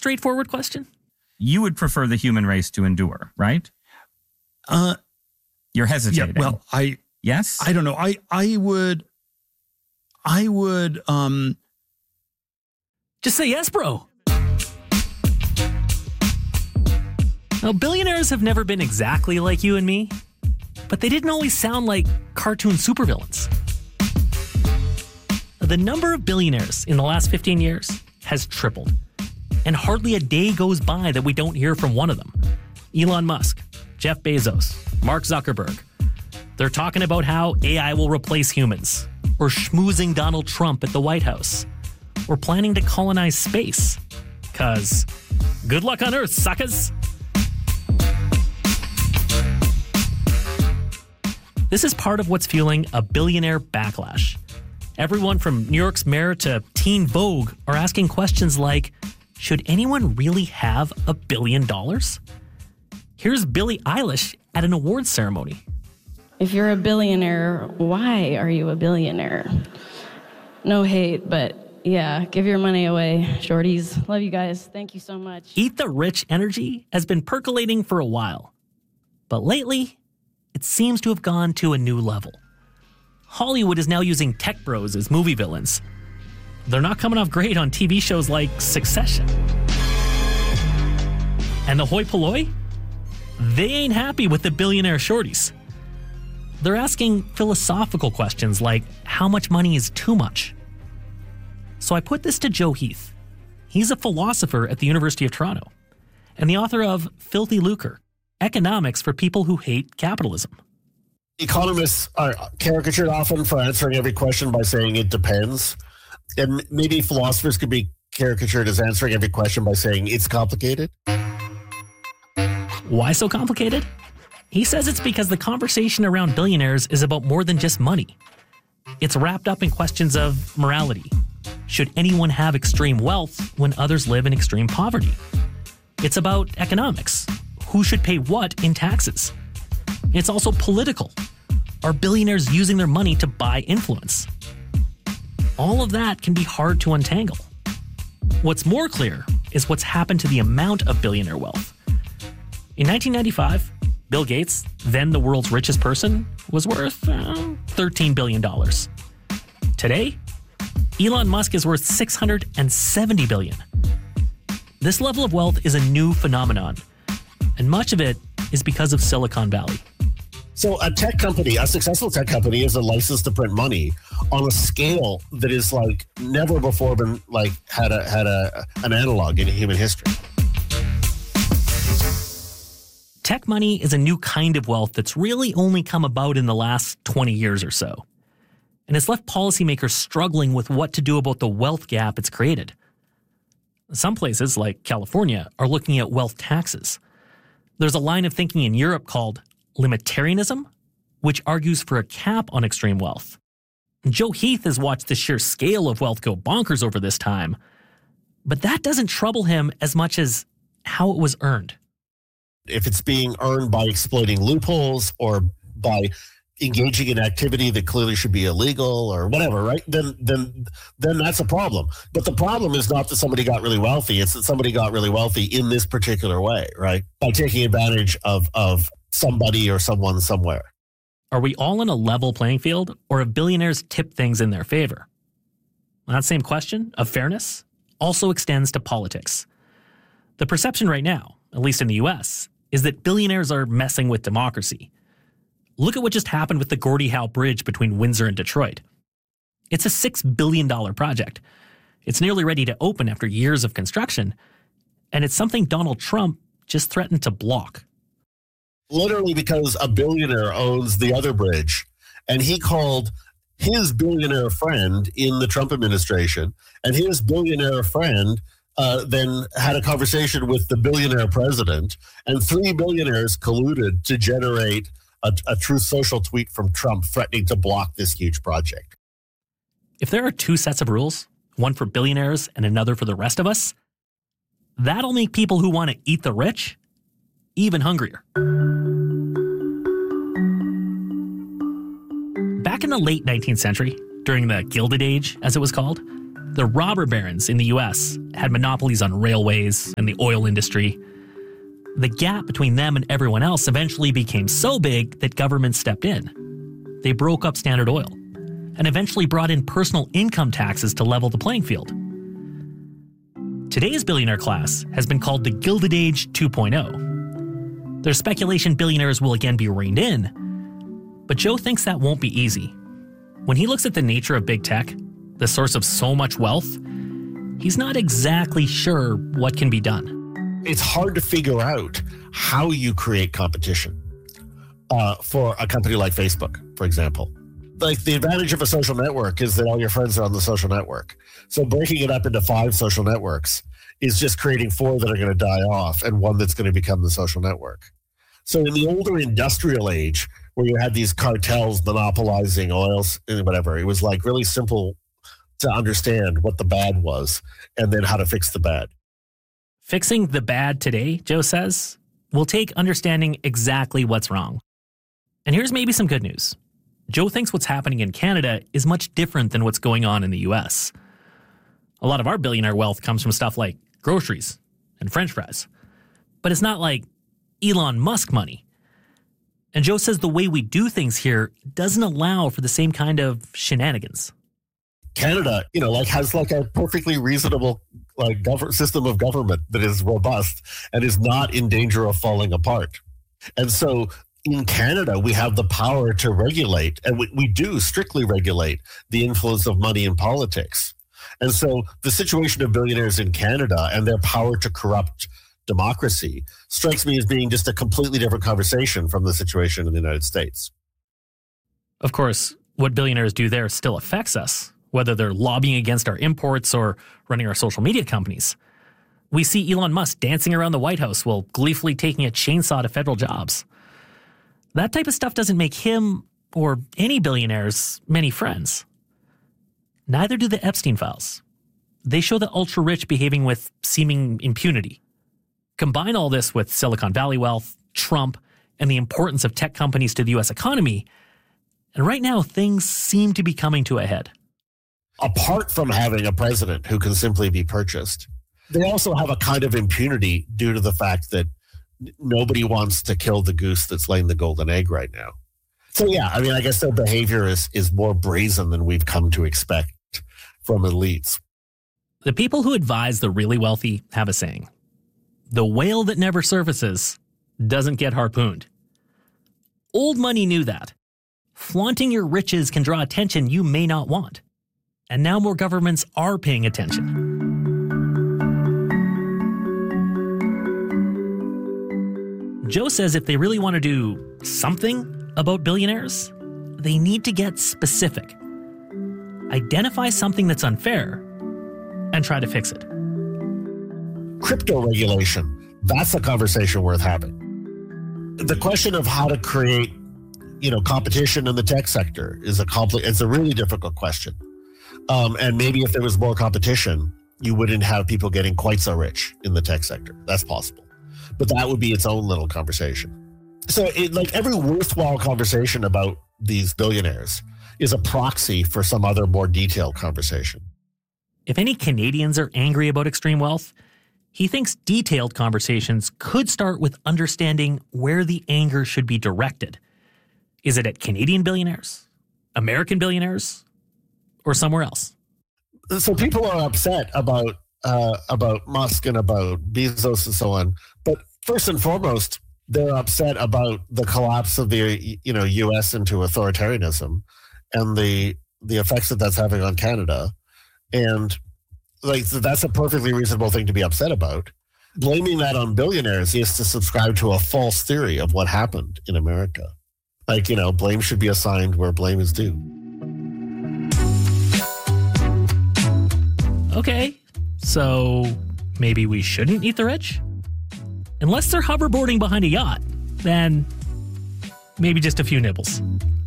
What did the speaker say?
straightforward question? You would prefer the human race to endure, right? You're hesitating. Yeah, well, yes? I don't know. I would Just say yes, bro. Now, billionaires have never been exactly like you and me, but they didn't always sound like cartoon supervillains. The number of billionaires in the last 15 years has tripled, and hardly a day goes by that we don't hear from one of them. Elon Musk, Jeff Bezos, Mark Zuckerberg. They're talking about how AI will replace humans, or schmoozing Donald Trump at the White House, or planning to colonize space. 'Cause good luck on Earth, suckers! This is part of what's fueling a billionaire backlash. Everyone from New York's mayor to Teen Vogue are asking questions like, should anyone really have $1 billion? Here's Billie Eilish at an awards ceremony. If you're a billionaire, why are you a billionaire? No hate, but yeah, give your money away, shorties. Love you guys. Thank you so much. Eat the rich energy has been percolating for a while. But lately, it seems to have gone to a new level. Hollywood is now using tech bros as movie villains. They're not coming off great on TV shows like Succession. And the hoi polloi? They ain't happy with the billionaire shorties. They're asking philosophical questions like, how much money is too much? So I put this to Joe Heath. He's a philosopher at the University of Toronto and the author of Filthy Lucre, Economics for People Who Hate Capitalism. Economists are caricatured often for answering every question by saying it depends. And maybe philosophers could be caricatured as answering every question by saying it's complicated. Why so complicated? He says it's because the conversation around billionaires is about more than just money. It's wrapped up in questions of morality. Should anyone have extreme wealth when others live in extreme poverty? It's about economics. Who should pay what in taxes? It's also political. Are billionaires using their money to buy influence? All of that can be hard to untangle. What's more clear is what's happened to the amount of billionaire wealth. In 1995, Bill Gates, then the world's richest person, was worth $13 billion. Today, Elon Musk is worth $670 billion. This level of wealth is a new phenomenon, and much of it is because of Silicon Valley. So a tech company, a successful tech company, is a license to print money on a scale that is like never before been like had an analog in human history. Tech money is a new kind of wealth that's really only come about in the last 20 years or so. And it's left policymakers struggling with what to do about the wealth gap it's created. Some places, like California, are looking at wealth taxes. There's a line of thinking in Europe called limitarianism, which argues for a cap on extreme wealth. Joe Heath has watched the sheer scale of wealth go bonkers over this time, but that doesn't trouble him as much as how it was earned. If it's being earned by exploiting loopholes or by engaging in activity that clearly should be illegal or whatever, right? Then that's a problem. But the problem is not that somebody got really wealthy. It's that somebody got really wealthy in this particular way, right? By taking advantage of somebody or someone somewhere. Are we all in a level playing field, or have billionaires tipped things in their favor? That same question of fairness also extends to politics. The perception right now, at least in the US, is that billionaires are messing with democracy. Look at what just happened with the Gordie Howe Bridge between Windsor and Detroit. It's a $6 billion project. It's nearly ready to open after years of construction, and it's something Donald Trump just threatened to block. Literally because a billionaire owns the other bridge, and he called his billionaire friend in the Trump administration, and his billionaire friend then had a conversation with the billionaire president, and 3 billionaires colluded to generate a Truth Social tweet from Trump threatening to block this huge project. If there are 2 sets of rules, one for billionaires and another for the rest of us, that'll make people who want to eat the rich even hungrier. Back in the late 19th century, during the Gilded Age, as it was called, The robber barons in the US had monopolies on railways and the oil industry. The gap between them and everyone else eventually became so big that governments stepped in. They broke up Standard Oil and eventually brought in personal income taxes to level the playing field. Today's billionaire class has been called the Gilded Age 2.0. There's speculation billionaires will again be reined in, but Joe thinks that won't be easy. When he looks at the nature of big tech, the source of so much wealth, he's not exactly sure what can be done. It's hard to figure out how you create competition for a company like Facebook, for example. Like, the advantage of a social network is that all your friends are on the social network. So breaking it up into 5 social networks is just creating 4 that are going to die off and 1 that's going to become the social network. So in the older industrial age, where you had these cartels monopolizing oils and whatever, it was like really simple to understand what the bad was and then how to fix the bad. Fixing the bad today, Joe says, will take understanding exactly what's wrong. And here's maybe some good news. Joe thinks what's happening in Canada is much different than what's going on in the US. A lot of our billionaire wealth comes from stuff like groceries and French fries. But it's not like Elon Musk money. And Joe says the way we do things here doesn't allow for the same kind of shenanigans. Canada, has a perfectly reasonable system of government that is robust and is not in danger of falling apart. And so in Canada, we have the power to regulate, and we do strictly regulate the influence of money in politics. And so the situation of billionaires in Canada and their power to corrupt democracy strikes me as being just a completely different conversation from the situation in the United States. Of course, what billionaires do there still affects us, whether they're lobbying against our imports or running our social media companies. We see Elon Musk dancing around the White House while gleefully taking a chainsaw to federal jobs. That type of stuff doesn't make him, or any billionaires, many friends. Neither do the Epstein files. They show the ultra-rich behaving with seeming impunity. Combine all this with Silicon Valley wealth, Trump, and the importance of tech companies to the U.S. economy, and right now things seem to be coming to a head. Apart from having a president who can simply be purchased, they also have a kind of impunity due to the fact that nobody wants to kill the goose that's laying the golden egg right now. So yeah, I guess their behavior is more brazen than we've come to expect from elites. The people who advise the really wealthy have a saying: the whale that never surfaces doesn't get harpooned. Old money knew that. Flaunting your riches can draw attention you may not want. And now more governments are paying attention. Joe says if they really want to do something about billionaires, they need to get specific. Identify something that's unfair and try to fix it. Crypto regulation, that's a conversation worth having. The question of how to create, competition in the tech sector is it's a really difficult question. And maybe if there was more competition, you wouldn't have people getting quite so rich in the tech sector. That's possible. But that would be its own little conversation. So every worthwhile conversation about these billionaires is a proxy for some other more detailed conversation. If any Canadians are angry about extreme wealth, he thinks detailed conversations could start with understanding where the anger should be directed. Is it at Canadian billionaires, American billionaires, or somewhere else? So people are upset about Musk and about Bezos and so on. But first and foremost, they're upset about the collapse of the U.S. into authoritarianism and the effects that that's having on Canada. And that's a perfectly reasonable thing to be upset about. Blaming that on billionaires is to subscribe to a false theory of what happened in America. Blame should be assigned where blame is due. Okay, so maybe we shouldn't eat the rich? Unless they're hoverboarding behind a yacht, then maybe just a few nibbles.